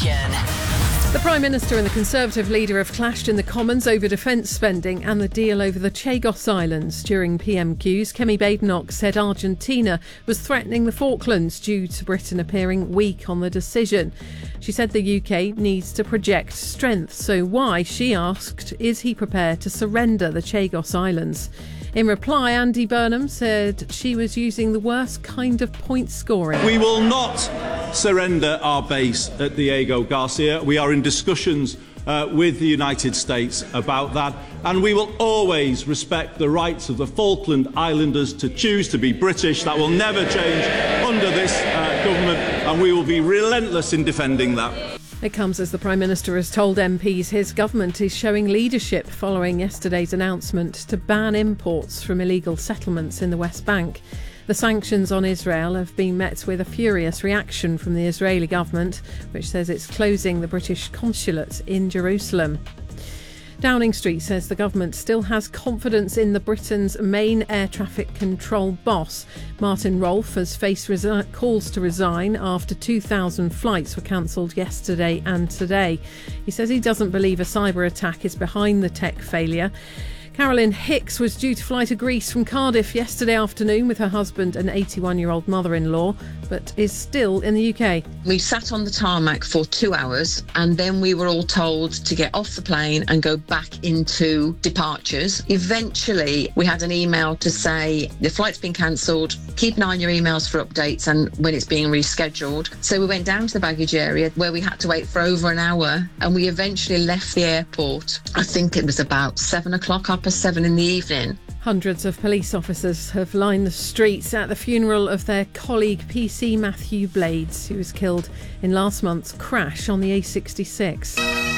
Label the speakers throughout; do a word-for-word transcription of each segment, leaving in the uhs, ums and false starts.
Speaker 1: Nation.
Speaker 2: The Prime Minister and the Conservative leader have clashed in the Commons over defence spending and the deal over the Chagos Islands. During P M Qs, Kemi Badenoch said Argentina was threatening the Falklands due to Britain appearing weak on the decision. She said the U K needs to project strength, so why, she asked, is he prepared to surrender the Chagos Islands? In reply, Andy Burnham said she was using the worst kind of point scoring.
Speaker 3: We will not surrender our base at Diego Garcia. We are in discussions uh, with the United States about that, and we will always respect the rights of the Falkland Islanders to choose to be British. That will never change under this uh, government, and we will be relentless in defending that.
Speaker 2: It comes as the Prime Minister has told M Ps his government is showing leadership following yesterday's announcement to ban imports from illegal settlements in the West Bank. The sanctions on Israel have been met with a furious reaction from the Israeli government, which says it's closing the British consulate in Jerusalem. Downing Street says the government still has confidence in the Britain's main air traffic control boss. Martin Rolfe has faced resi- calls to resign after two thousand flights were cancelled yesterday and today. He says he doesn't believe a cyber attack is behind the tech failure. Carolyn Hicks was due to fly to Greece from Cardiff yesterday afternoon with her husband and eighty-one-year-old mother-in-law, but is still in the U K.
Speaker 4: We sat on the tarmac for two hours and then we were all told to get off the plane and go back into departures. Eventually, we had an email to say the flight's been cancelled, keep an eye on your emails for updates and when it's being rescheduled. So we went down to the baggage area where we had to wait for over an hour and we eventually left the airport. I think it was about seven o'clock, half past seven in the evening.
Speaker 2: Hundreds of police officers have lined the streets at the funeral of their colleague P C Matthew Blades, who was killed in last month's crash on the A sixty-six.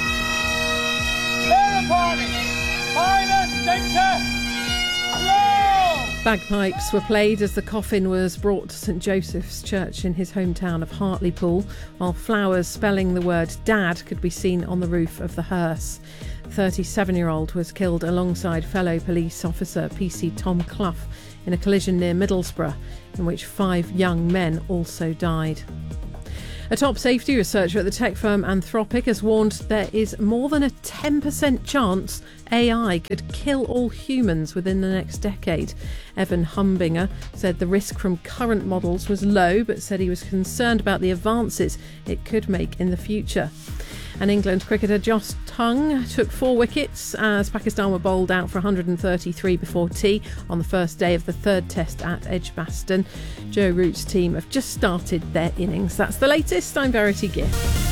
Speaker 2: Bagpipes were played as the coffin was brought to St Joseph's Church in his hometown of Hartlepool, while flowers spelling the word Dad could be seen on the roof of the hearse. The thirty-seven-year-old was killed alongside fellow police officer P C Tom Clough in a collision near Middlesbrough, in which five young men also died. A top safety researcher at the tech firm Anthropic has warned there is more than a ten percent chance A I could kill all humans within the next decade. Evan Humbinger said the risk from current models was low, but said he was concerned about the advances it could make in the future. And England cricketer Josh Tongue took four wickets as Pakistan were bowled out for one hundred thirty-three before tea on the first day of the third test at Edgbaston. Joe Root's team have just started their innings. That's the latest. I'm Verity Gift.